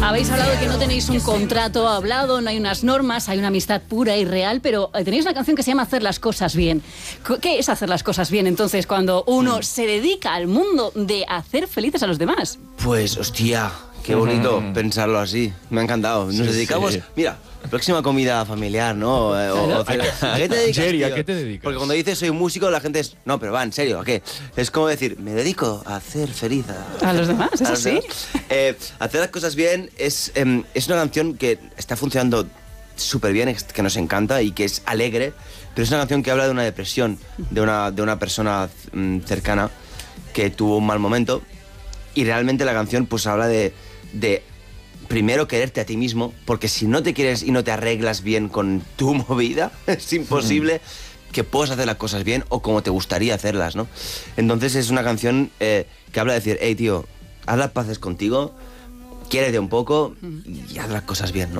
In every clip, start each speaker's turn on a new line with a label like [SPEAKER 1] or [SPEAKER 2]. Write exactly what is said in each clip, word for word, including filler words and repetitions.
[SPEAKER 1] Habéis hablado de que no tenéis un contrato hablado, no hay unas normas, hay una amistad pura y real, pero tenéis una canción que se llama Hacer las cosas bien. ¿Qué es hacer las cosas bien, entonces, cuando uno mm. se dedica al mundo de hacer felices a los demás?
[SPEAKER 2] Pues, hostia, qué bonito mm. pensarlo así. Me ha encantado. Nos sí, dedicamos... Sí. Mira, próxima comida familiar, ¿no? O, o, ¿A, qué,
[SPEAKER 3] ¿A qué te dedicas, Jerry, ¿a qué te dedicas?
[SPEAKER 2] Porque cuando dices soy músico, la gente es... No, pero va, en serio, ¿a qué? Es como decir, me dedico a hacer feliz a...
[SPEAKER 1] ¿A los demás? ¿Es así?
[SPEAKER 2] Eh, hacer las cosas bien es, eh, es una canción que está funcionando súper bien, que nos encanta y que es alegre, pero es una canción que habla de una depresión, de una, de una persona mm, cercana que tuvo un mal momento, y realmente la canción pues habla de... de primero quererte a ti mismo, porque si no te quieres y no te arreglas bien con tu movida, es imposible que puedas hacer las cosas bien o como te gustaría hacerlas, ¿no? Entonces es una canción eh, que habla de decir, hey tío, haz las paces contigo, quiérete un poco y haz las cosas bien, ¿no?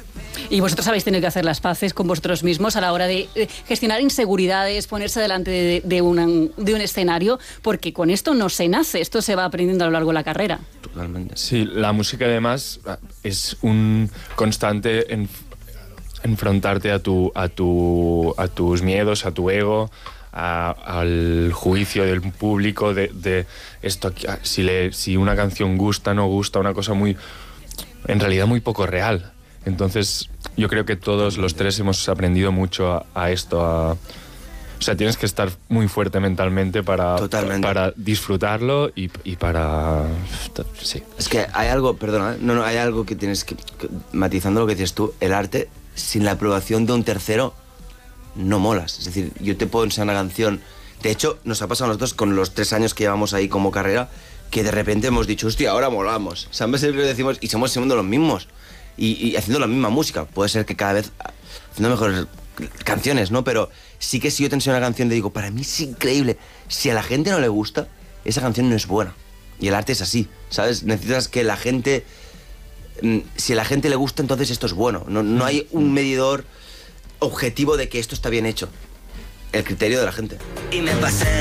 [SPEAKER 1] Y vosotros habéis tenido que hacer las paces con vosotros mismos a la hora de gestionar inseguridades, ponerse delante de, de, una, de un escenario, porque con esto no se nace, esto se va aprendiendo a lo largo de la carrera.
[SPEAKER 2] Totalmente.
[SPEAKER 3] Sí, la música además es un constante en, enfrentarte a, tu, a, tu, a tus miedos, a tu ego, a, al juicio del público, de, de esto, si, le, si una canción gusta, no gusta, una cosa muy, en realidad muy poco real. Entonces, yo creo que todos los tres hemos aprendido mucho a, a esto. A, o sea, tienes que estar muy fuerte mentalmente para, para disfrutarlo y, y para... Sí.
[SPEAKER 2] Es que hay algo, perdona, no, no, hay algo que tienes que, que... Matizando lo que dices tú, el arte, sin la aprobación de un tercero, no molas. Es decir, yo te puedo enseñar una canción... De hecho, nos ha pasado a nosotros con los tres años que llevamos ahí como carrera, que de repente hemos dicho, hostia, ahora molamos. Siempre siempre decimos, y somos siendo los mismos. Y, y haciendo la misma música. Puede ser que cada vez haciendo mejores canciones, ¿no? Pero sí que si yo te enseño una canción y te digo, para mí es increíble. Si a la gente no le gusta, esa canción no es buena. Y el arte es así, ¿sabes? Necesitas que la gente... Si a la gente le gusta, entonces esto es bueno. No, no hay un medidor objetivo de que esto está bien hecho. El criterio de la gente. Y me pasé.